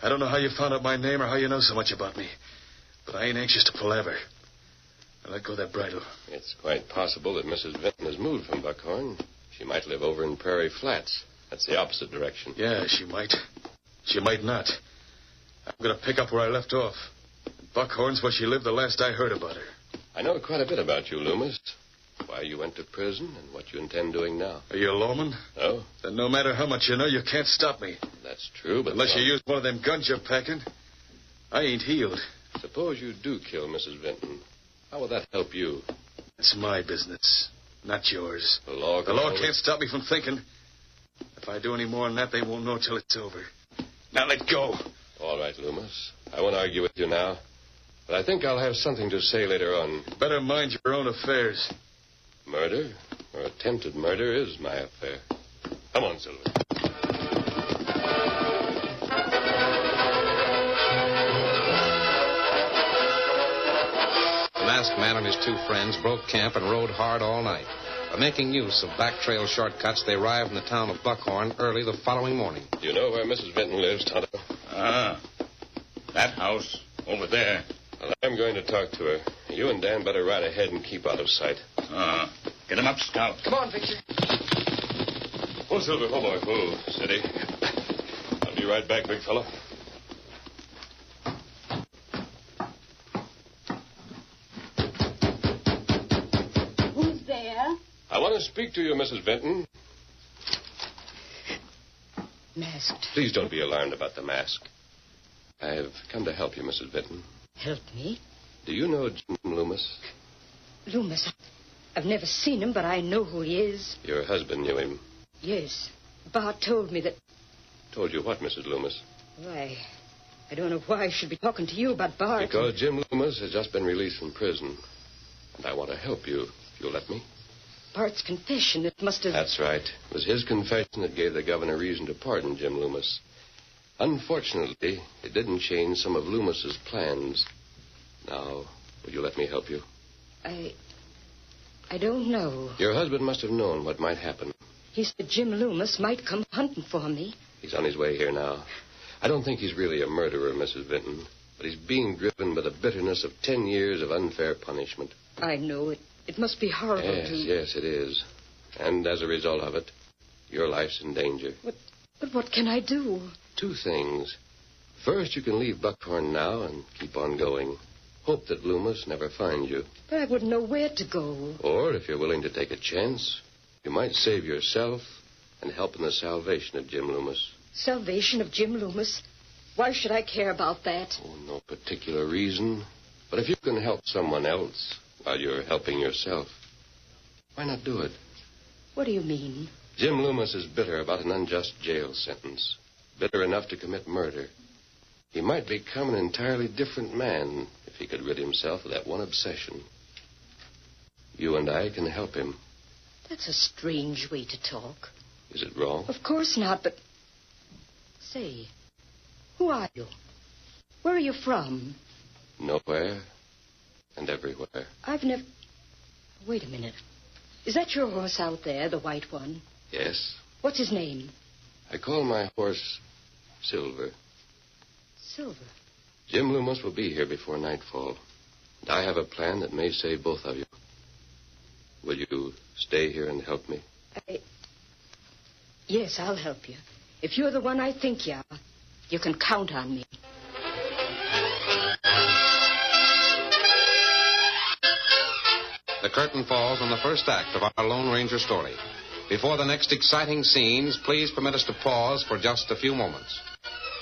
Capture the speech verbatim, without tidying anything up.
I don't know how you found out my name or how you know so much about me, but I ain't anxious to palaver. Now let go of that bridle. It's quite possible that Missus Vinton has moved from Buckhorn. She might live over in Prairie Flats. That's the opposite direction. Yeah, she might. She might not. I'm going to pick up where I left off. Buckhorn's where she lived the last I heard about her. I know quite a bit about you, Loomis. Why you went to prison and what you intend doing now. Are you a lawman? No. Then no matter how much you know, you can't stop me. That's true, but... Unless you use one of them guns you're packing. I ain't healed. Suppose you do kill Missus Vinton. How will that help you? It's my business, not yours. The law, the law can't stop me from thinking. If I do any more than that, they won't know till it's over. Now let go. All right, Loomis. I won't argue with you now. But I think I'll have something to say later on. Better mind your own affairs. Murder, or attempted murder, is my affair. Come on, Silver. The masked man and his two friends broke camp and rode hard all night. By making use of back trail shortcuts, they arrived in the town of Buckhorn early the following morning. Do you know where Missus Vinton lives, Tonto? Ah, that house over there. Well, I'm going to talk to her. You and Dan better ride ahead and keep out of sight. Ah, get him up, Scout. Come on, Victor. Oh, Silver, oh, boy. Oh, steady. I'll be right back, big fella. Who's there? I want to speak to you, Missus Vinton. Masked. Please don't be alarmed about the mask. I've come to help you, Missus Vinton. Help me? Do you know Jim Loomis? Loomis? I've never seen him, but I know who he is. Your husband knew him. Yes. Bart told me that... Told you what, Missus Loomis? Why, I don't know why I should be talking to you about Bart. Because Jim Loomis has just been released from prison. And I want to help you, if you'll let me. Bart's confession, it must have... That's right. It was his confession that gave the governor reason to pardon Jim Loomis. Unfortunately, it didn't change some of Loomis's plans. Now, will you let me help you? I... I don't know. Your husband must have known what might happen. He said Jim Loomis might come hunting for me. He's on his way here now. I don't think he's really a murderer, Missus Vinton, but he's being driven by the bitterness of ten years of unfair punishment. I know. It, it must be horrible yes, to... Yes, it is. And as a result of it, your life's in danger. But, but what can I do? Two things. First, you can leave Buckhorn now and keep on going. Hope that Loomis never finds you. But I wouldn't know where to go. Or, if you're willing to take a chance, you might save yourself and help in the salvation of Jim Loomis. Salvation of Jim Loomis? Why should I care about that? Oh, no particular reason. But if you can help someone else while you're helping yourself, why not do it? What do you mean? Jim Loomis is bitter about an unjust jail sentence. Bitter enough to commit murder. He might become an entirely different man if he could rid himself of that one obsession. You and I can help him. That's a strange way to talk. Is it wrong? Of course not, but... Say, who are you? Where are you from? Nowhere and everywhere. I've never... Wait a minute. Is that your horse out there, the white one? Yes. What's his name? I call my horse Silver. Silver? Jim Loomis will be here before nightfall. And I have a plan that may save both of you. Will you stay here and help me? I... Yes, I'll help you. If you're the one I think you are, you can count on me. The curtain falls on the first act of our Lone Ranger story. Before the next exciting scenes, please permit us to pause for just a few moments.